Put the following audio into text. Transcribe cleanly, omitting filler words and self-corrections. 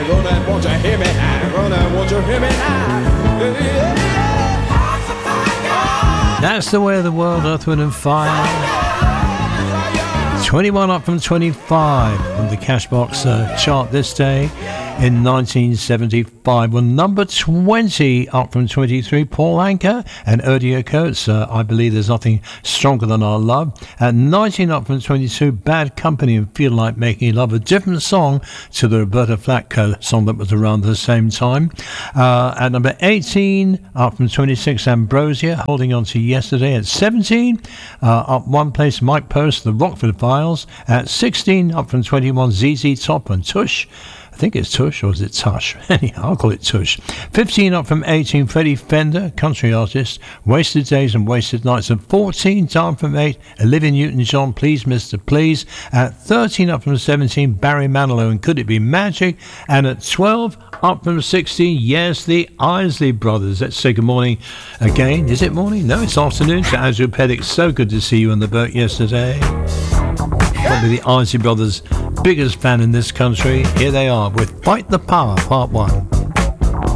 Gonna want you hear me now. Gonna want you hear me now. That's the way of the world, Earth, Wind and Fire. 21 up from 25 on the Cashbox chart this day in 1975. Well, number 20 up from 23, Paul Anka and Erdia Coates. I believe there's nothing stronger than our love. At 19 up from 22, Bad Company and Feel Like Making Love, a different song to the Roberta Flack song that was around the same time. At number 18 up from 26, Ambrosia, Holding On To Yesterday. At 17 up one place, Mike Post, The Rockford Files. At 16 up from 21, ZZ Top and Tush. I think it's Tush, or is it Tush? Anyhow, I'll call it Tush. 15 up from 18, Freddie Fender, country artist, Wasted Days and Wasted Nights. And 14 down from 8, Olivia Newton-John, Please Mr. Please. At 13 up from 17, Barry Manilow and Could It Be Magic. And at 12 up from 16, yes, the Isley Brothers. Let's say good morning again. Is it morning? No, it's afternoon to Andrew Pettick. So good to see you on the boat yesterday. Probably the Isley Brothers' biggest fan in this country. Here they are with Fight the Power, Part 1.